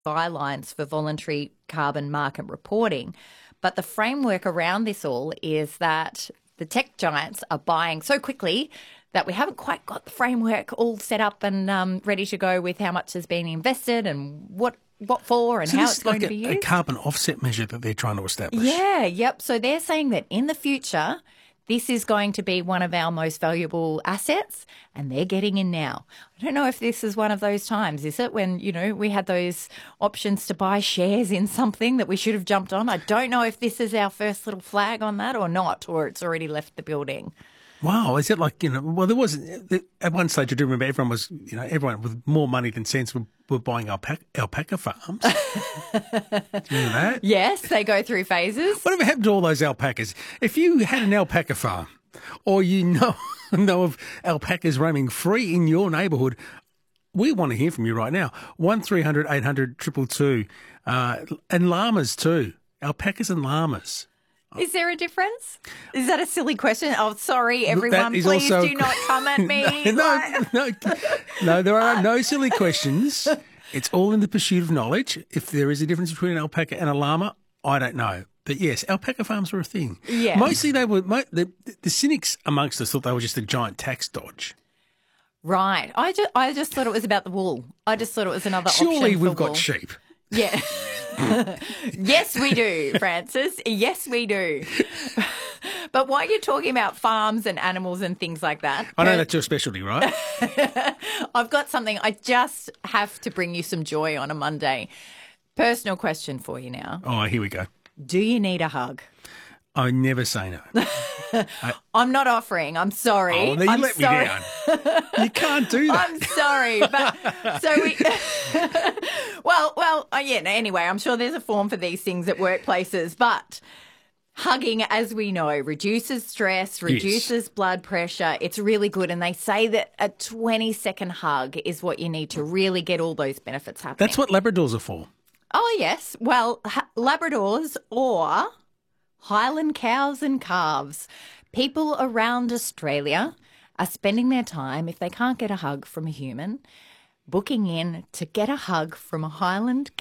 guidelines for voluntary carbon market reporting. But the framework around this all is that the tech giants are buying so quickly that we haven't quite got the framework all set up and ready to go with how much has been invested and what for and So how this it's is going like to be a used. carbon offset measure that they're trying to establish. Yeah, yep. So they're saying that in the future, this is going to be one of our most valuable assets, and they're getting in now. I don't know if this is one of those times, is it, when, we had those options to buy shares in something that we should have jumped on? I don't know if this is our first little flag on that or not, or it's already left the building. Wow, is it like, well, there was, at one stage I do remember everyone with more money than sense were buying alpaca farms. Do you remember that? Yes, they go through phases. Whatever happened to all those alpacas? If you had an alpaca farm or know of alpacas roaming free in your neighbourhood, we want to hear from you right now. 1300 800 222. And llamas too. Alpacas and llamas. Is there a difference? Is that a silly question? Oh, sorry, everyone. Please also do not come at me. No, there are no silly questions. It's all in the pursuit of knowledge. If there is a difference between an alpaca and a llama, I don't know. But yes, alpaca farms were a thing. Yeah. Mostly the cynics amongst us thought they were just a giant tax dodge. Right. I just thought it was about the wool. I just thought it was another option. Surely we've for got wool. sheep. Yeah. Yes, we do, Francis. Yes, we do. But while you're talking about farms and animals and things like that, I know that's your specialty, right? I've got something. I just have to bring you some joy on a Monday. Personal question for you now. Oh, here we go. Do you need a hug? I never say no. I'm not offering. I'm sorry. Oh, then you let me down. You can't do that. I'm sorry, but so we. Yeah. Anyway, I'm sure there's a form for these things at workplaces, but hugging, as we know, reduces stress, reduces blood pressure. It's really good, and they say that a 20-second hug is what you need to really get all those benefits happening. That's what Labradors are for. Oh yes, well, Labradors or Highland cows and calves. People around Australia are spending their time, if they can't get a hug from a human, booking in to get a hug from a Highland